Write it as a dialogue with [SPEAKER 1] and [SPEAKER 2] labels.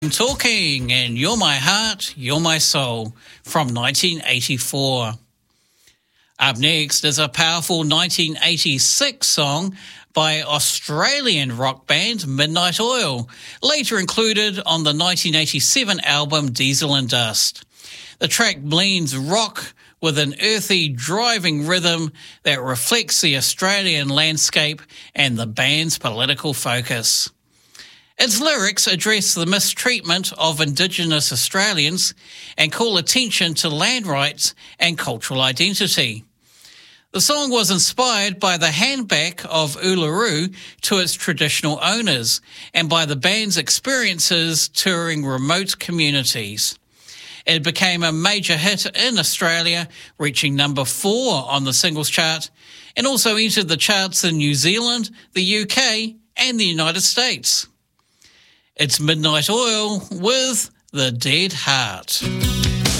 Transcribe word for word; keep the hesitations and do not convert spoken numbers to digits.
[SPEAKER 1] Talking and You're My Heart, You're My Soul from nineteen eighty-four. Up next is a powerful nineteen eighty-six song by Australian rock band Midnight Oil, later included on the nineteen eighty-seven album Diesel and Dust. The track blends rock with an earthy, driving rhythm that reflects the Australian landscape and the band's political focus. Its lyrics address the mistreatment of Indigenous Australians and call attention to land rights and cultural identity. The song was inspired by the handback of Uluru to its traditional owners and by the band's experiences touring remote communities. It became a major hit in Australia, reaching number four on the singles chart, and also entered the charts in New Zealand, the U K, and the United States. It's Midnight Oil with The Dead Heart.